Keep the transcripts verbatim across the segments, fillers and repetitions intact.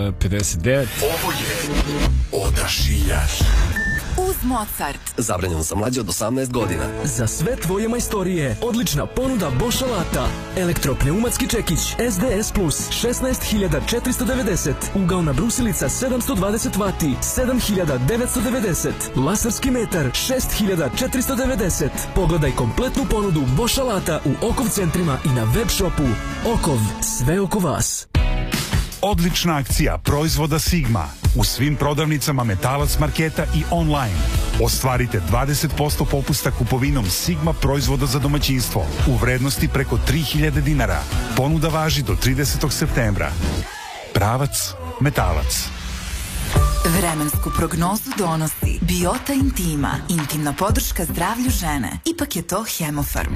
pedeset devet. Ovo je Odašiljač. Uz Mozart. Zabranjeno za mlađe od osamnaest godina. Za sve tvoje majstorije, odlična ponuda Bosch alata. Elektropneumatski čekić S D S Plus, šesnaest hiljada četiristo devedeset. Ugaona brusilica sedamsto dvadeset vati, sedam hiljada devetsto devedeset. Laserski metar, šest hiljada četiristo devedeset. Pogledaj kompletnu ponudu Bosch alata u Okov centrima i na web shopu. Okov, sve oko vas. Odlična akcija proizvoda Sigma u svim prodavnicama Metalac marketa i online. Ostvarite dvadeset posto popusta kupovinom Sigma proizvoda za domaćinstvo u vrednosti preko tri hiljade dinara. Ponuda važi do tridesetog septembra. Pravac Metalac. Vremensku prognozu donosi Biota Intima, intimna podrška zdravlju žene. Ipak je to Hemofarm.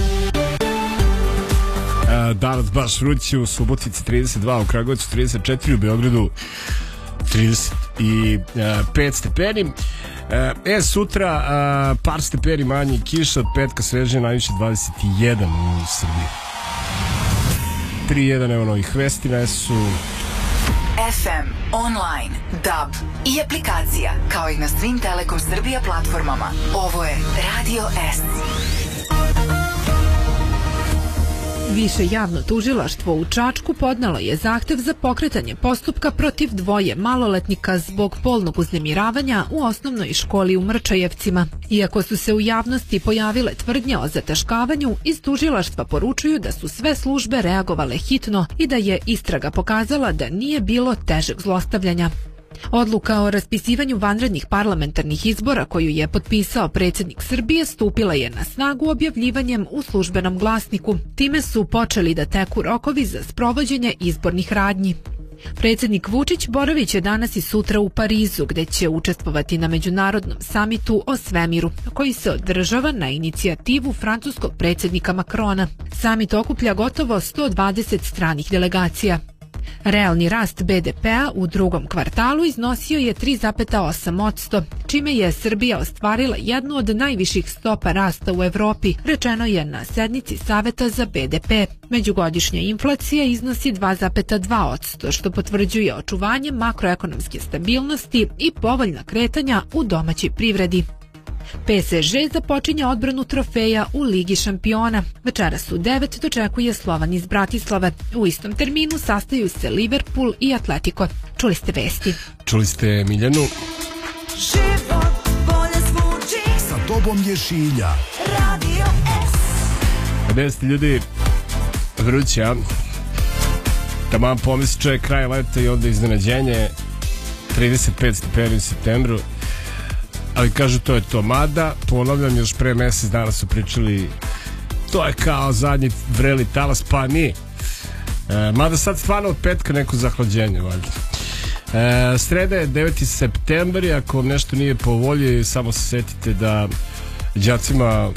Danas baš vruće, u Subotici trideset dva, u Kragujevcu trideset četiri, u Beogradu trideset pet stepeni. E, sutra par stepeni manje kiša, od petka sveže, najviše dvadeset jedan u Srbiji. tri jedan, evo novih vesti na S U. F M, online, D A B i aplikacija, kao i na svim Telekom Srbija platformama. Ovo je Radio S. Više javno tužilaštvo u Čačku podnelo je zahtev za pokretanje postupka protiv dvoje maloletnika zbog polnog uznemiravanja u osnovnoj školi u Mrčajevcima. Iako su se u javnosti pojavile tvrdnje o zataškavanju, iz tužilaštva poručuju da su sve službe reagovale hitno i da je istraga pokazala da nije bilo težeg zlostavljanja. Odluka o raspisivanju vanrednih parlamentarnih izbora koju je potpisao predsjednik Srbije stupila je na snagu objavljivanjem u službenom glasniku. Time su počeli da teku rokovi za sprovođenje izbornih radnji. Predsjednik Vučić boravit će danas i sutra u Parizu, gde će učestvovati na međunarodnom samitu o svemiru, koji se održava na inicijativu francuskog predsjednika Macrona. Samit okuplja gotovo sto dvadeset stranih delegacija. Realni rast B D P-a u drugom kvartalu iznosio je tri zarez osam posto, čime je Srbija ostvarila jednu od najviših stopa rasta u Evropi, rečeno je na sednici Saveta za B D P. Međugodišnja inflacija iznosi dva zarez dva posto, što potvrđuje očuvanje makroekonomske stabilnosti i povoljna kretanja u domaćoj privredi. P S G započinje odbranu trofeja u Ligi šampiona. Večeras u devet dočekuje Slovan iz Bratislave. U istom terminu sastaju se Liverpool i Atletico. Čuli ste vesti. Čuli ste Miljanu. Život bolje zvuči. Sa tobom je Šilja. Radio S. deset ljudi vruća. Taman pomisli čovjek kraj leta i onda iznenađenje. trideset pet stepeni u septembru. Ali kažu to je to, mada ponavljam, još pre mjesec dana su pričali to je kao zadnji vreli talas, pa nije. E, mada sad stvarno od petka neko zahlađenje valjda. E, sreda je deveti septembar, ako vam nešto nije po volji, samo se setite da đacima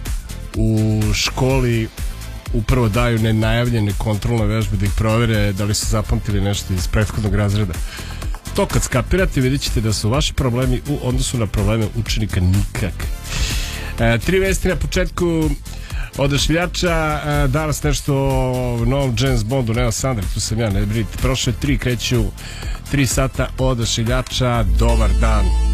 u školi upravo daju nenajavljene kontrolne vežbe da ih provere da li su zapamtili nešto iz prethodnog razreda. To kad skapirate vidjet ćete da su vaši problemi u odnosu na probleme učenika nikak. E, tri vesti na početku Odašiljača. E, danas nešto o novom James Bondu, nema Sandra, tu sam ja, ne brinite. Prošle tri kreću tri sata Odašiljača. Dobar dan.